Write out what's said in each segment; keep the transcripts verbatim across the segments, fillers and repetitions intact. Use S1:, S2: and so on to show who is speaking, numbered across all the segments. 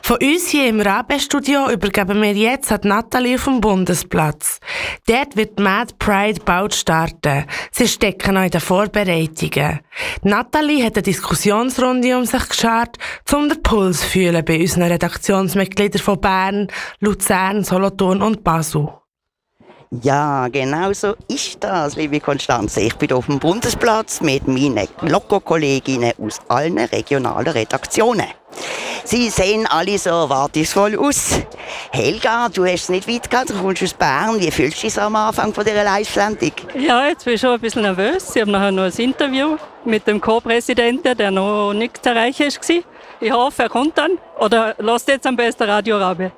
S1: Von uns hier im Rabe-Studio übergeben wir jetzt an Nathalie auf dem Bundesplatz. Dort wird die Mad Pride bald starten. Sie stecken noch in den Vorbereitungen. Nathalie hat eine Diskussionsrunde um sich geschart, um den Puls zu fühlen bei unseren Redaktionsmitgliedern von Bern, Luzern, Solothurn und Basel.
S2: Ja, genau so ist das, liebe Konstanze. Ich bin auf dem Bundesplatz mit meinen Loco-Kolleginnen aus allen regionalen Redaktionen. Sie sehen alle so erwartungsvoll aus. Helga, du hast es nicht weit gehabt, du kommst aus Bern. Wie fühlst du dich so am Anfang von dieser Live-Sendung?
S3: Ja, jetzt bin ich schon ein bisschen nervös. Ich habe nachher noch ein Interview mit dem Co-Präsidenten, der noch nicht zu erreichen war. Ich hoffe, er kommt dann. Oder lasst jetzt am besten Radio Rabe.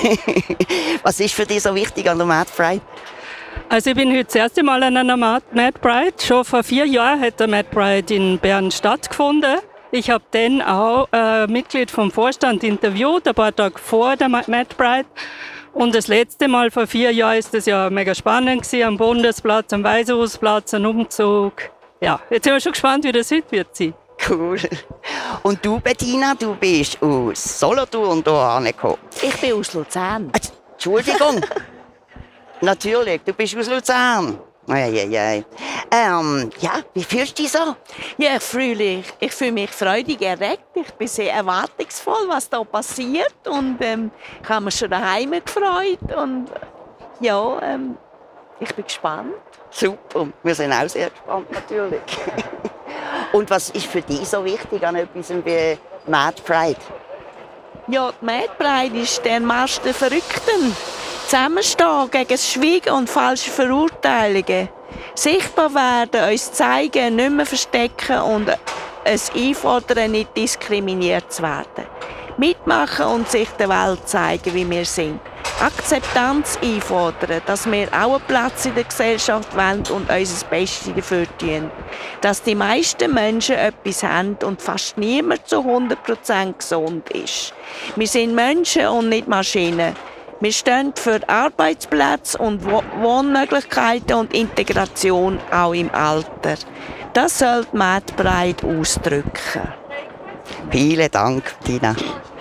S2: Was ist für dich so wichtig an der Mad Pride?
S3: Also ich bin heute das erste Mal an einer Mad Pride. Schon vor vier Jahren hat der Mad Pride in Bern stattgefunden. Ich habe dann auch ein Mitglied vom Vorstand interviewt, ein paar Tage vor der Mad Pride. Und das letzte Mal vor vier Jahren ist es ja mega spannend gewesen, am Bundesplatz, am Weißenhausplatz, ein Umzug. Ja, jetzt sind wir schon gespannt, wie das heute wird sein.
S2: Cool. Und du, Bettina, du bist aus Solothurn hierher gekommen.
S4: Ich bin aus Luzern.
S2: Entschuldigung. Natürlich, du bist aus Luzern. Eieiei. Ähm, ja, wie fühlst du dich so?
S4: Ja, ich fühle mich, ich fühle mich freudig erregt. Ich bin sehr erwartungsvoll, was da passiert. Und ähm, ich habe mich schon daheim gefreut. Und ja, ähm, ich bin gespannt.
S2: Super, wir sind auch sehr gespannt, natürlich. Und was ist für dich so wichtig an etwas wie Mad Pride?
S4: Ja, die Mad Pride ist der Marsch der Verrückten. Zusammenstehen gegen das Schweigen und falsche Verurteilungen. Sichtbar werden, uns zeigen, nicht mehr verstecken und es einfordern, nicht diskriminiert zu werden. Mitmachen und sich der Welt zeigen, wie wir sind. Akzeptanz einfordern, dass wir auch einen Platz in der Gesellschaft wollen und unser Bestes dafür tun. Dass die meisten Menschen etwas haben und fast niemand zu hundert Prozent gesund ist. Wir sind Menschen und nicht Maschinen. Wir stehen für Arbeitsplätze und Wohnmöglichkeiten und Integration auch im Alter. Das soll die Mad Pride ausdrücken.
S2: Vielen Dank, Tina.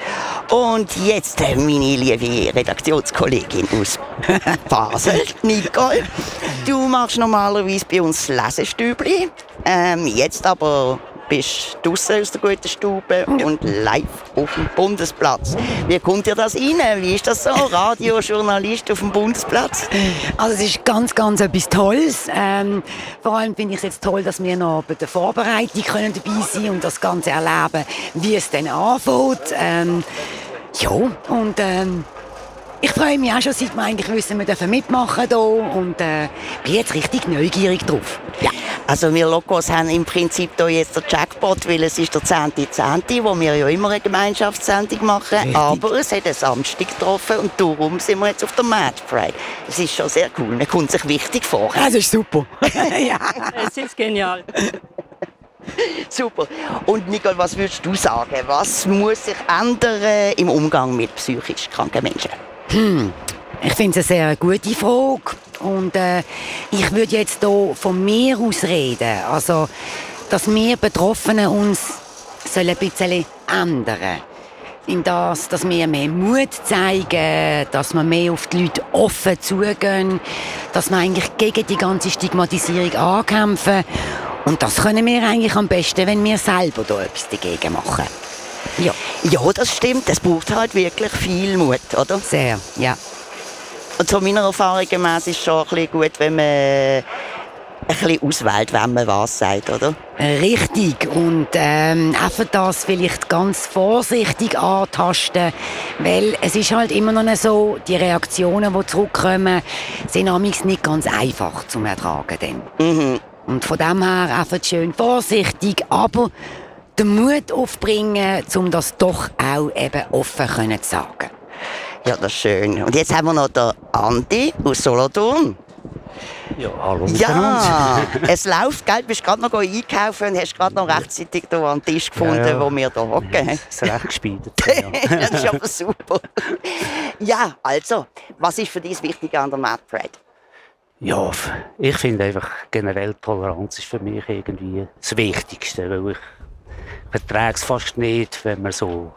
S2: Und jetzt meine liebe Redaktionskollegin aus Basel, Nicole. Du machst normalerweise bei uns Lesestübli. Ähm, jetzt aber bist du draussen aus der guten Stube und live auf dem Bundesplatz. Wie kommt dir das rein? Wie ist das so, Radiojournalist auf dem Bundesplatz?
S5: Also es ist ganz, ganz etwas Tolles. Ähm, vor allem finde ich es jetzt toll, dass wir noch bei der Vorbereitung können dabei sein und das Ganze erleben, wie es dann anfängt. Ähm, ja, und ähm, ich freue mich auch schon, seit wir eigentlich wissen, wir dürfen mitmachen hier und äh, bin jetzt richtig neugierig drauf. Ja.
S2: Also wir Locos haben im Prinzip hier jetzt den Jackpot, weil es ist der zehnte zehnte, wo wir ja immer eine Gemeinschaftssendung machen. Richtig. Aber es hat einen Samstag getroffen und darum sind wir jetzt auf der Mad Pride. Das ist schon sehr cool, man kommt sich wichtig vor.
S5: Das ist super.
S3: Ja. Es ist genial.
S2: Super. Und Nicole, was würdest du sagen? Was muss sich ändern im Umgang mit psychisch kranken Menschen?
S5: Hm. Ich finde es eine sehr gute Frage. Und äh, ich würde jetzt hier von mir aus reden. Also, dass wir Betroffenen uns sollen ein bisschen ändern. In das, dass wir mehr Mut zeigen, dass wir mehr auf die Leute offen zugehen, dass wir eigentlich gegen die ganze Stigmatisierung ankämpfen. Und das können wir eigentlich am besten, wenn wir selber da etwas dagegen machen. Ja.
S2: Ja, das stimmt. Es braucht halt wirklich viel Mut, oder?
S5: Sehr, ja.
S2: Und zu meiner Erfahrung gemäss ist es schon ein bisschen gut, wenn man ein bisschen auswählt, wenn man was sagt, oder?
S5: Richtig. Und ähm, einfach das vielleicht ganz vorsichtig antasten, weil es ist halt immer noch so, die Reaktionen, die zurückkommen, sind amigs nicht ganz einfach zu ertragen. Dann.
S2: Mhm.
S5: Und von dem her einfach schön vorsichtig, aber den Mut aufbringen, um das doch auch eben offen zu sagen.
S2: Ja, das ist schön. Und jetzt haben wir noch den Andi aus Solothurn.
S6: Ja, hallo
S2: Ja, es läuft, gell? Du bist gerade noch einkaufen und hast gerade noch rechtzeitig hier an den Tisch gefunden, ja, ja. wo wir hier hocken.
S6: Ja, das ist recht gespielt.
S2: Ja. Das ist aber super. Ja, also, was ist für dich das Wichtige an der Mad Pride?
S6: Ja, ich finde einfach generell Toleranz ist für mich irgendwie das Wichtigste, weil ich vertrage es fast nicht, wenn man so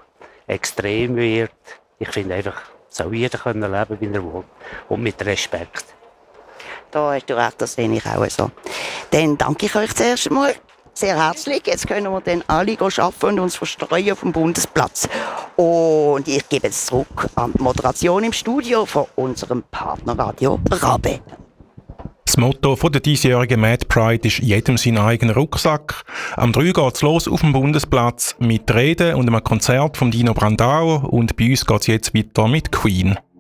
S6: extrem wird. Ich finde einfach, soll jeder können leben, wie er will. Und mit Respekt.
S2: Da hast du recht, das sehe ich auch so. Dann danke ich euch zuerst mal sehr herzlich. Jetzt können wir dann alle arbeiten und uns verstreuen auf dem Bundesplatz. Und ich gebe jetzt zurück an die Moderation im Studio von unserem Partnerradio Rabe.
S7: Das Motto der diesjährigen Mad Pride ist «Jedem sein eigener Rucksack». Am drei geht es los auf dem Bundesplatz mit Reden und einem Konzert von Dino Brandao und bei uns geht es jetzt weiter mit Queen.